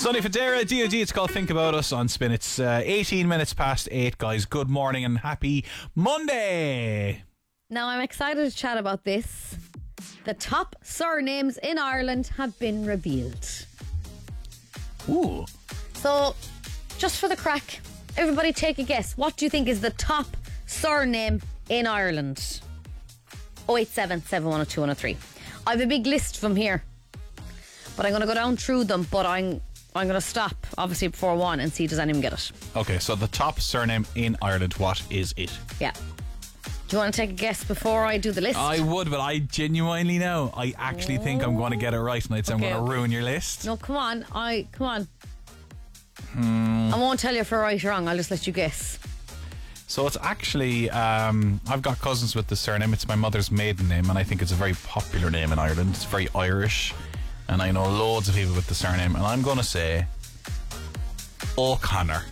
Sonny Federa, DOD, it's called Think About Us on Spin. It's 18 minutes past 8, guys. Good morning and happy Monday. Now, I'm excited to chat about this. The top surnames in Ireland have been revealed. Ooh. So, just for the crack, everybody take a guess. What do you think is the top surname in Ireland? 087 710 203. I have a big list from here, but I'm going to go down through them, but I'm going to stop, obviously, before one and see does anyone get it. Okay, so the top surname in Ireland, what is it? Yeah. Do you want to take a guess before I do the list? I would, but I genuinely know. I actually think I'm going to get it right, and I'd say I'm going to ruin your list. No, come on. Come on. I won't tell you if you're right or wrong. I'll just let you guess. So it's actually, I've got cousins with the surname. It's my mother's maiden name, and I think it's a very popular name in Ireland. It's very Irish, and I know loads of people with the surname, and I'm going to say O'Connor.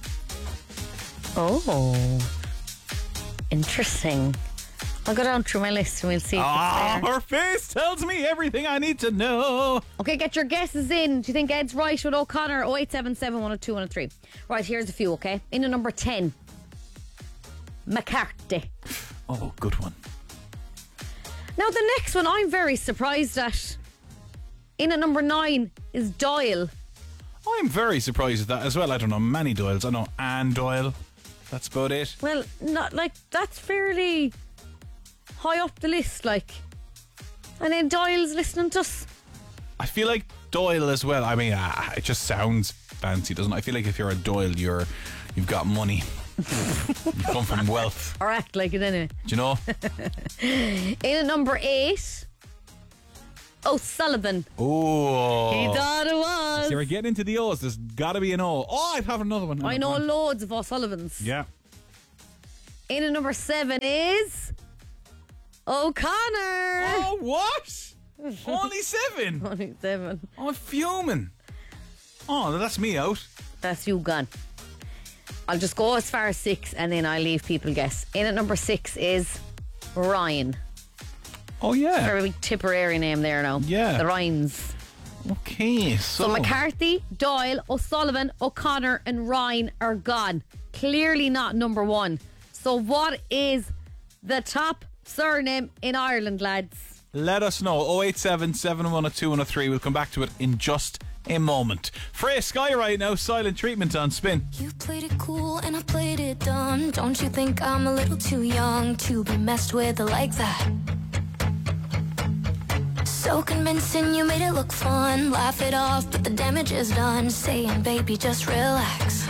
Oh, interesting. I'll go down through my list and we'll see if it's there. Her face tells me everything I need to know. Okay, get your guesses in. Do you think Ed's right with O'Connor? 0877 102 103. Right, here's a few, okay? In at number 10, McCarthy. Oh, good one. Now, the next one I'm very surprised at. In at number 9 is Doyle. I'm very surprised at that as well. I don't know many Doyles. I know Anne Doyle. That's about it. Well, not like that's fairly high up the list, like. And then Doyle's listening to us. I feel like Doyle as well. I mean, it just sounds fancy, doesn't it? I feel like if you're a Doyle, you've got money. You come from wealth. Or act like it anyway. Do you know? In at number 8, O'Sullivan. Oh. He thought it was. So we're getting into the O's. There's got to be an O. Oh, I have another one. I know loads of O'Sullivans. Yeah. In at number 7 is O'Connor. Oh, what? Only 7? Only 7. Oh, I'm fuming. Oh, that's me out. That's you gone. I'll just go as far as 6 and then I'll leave people guess. In at number 6 is Ryan. Oh, yeah. Very big Tipperary name there now. Yeah. The Ryans. Okay, So McCarthy, Doyle, O'Sullivan, O'Connor and Ryan are gone. Clearly not number 1. So what is the top surname in Ireland, lads? let us know. 087 712 103. We'll come back to it in just a moment. Freya Sky right now, Silent Treatment on Spin. You played it cool and I played it dumb. Don't you think I'm a little too young to be messed with like that? So convincing, you made it look fun. Laugh it off, but the damage is done. Saying, baby, just relax.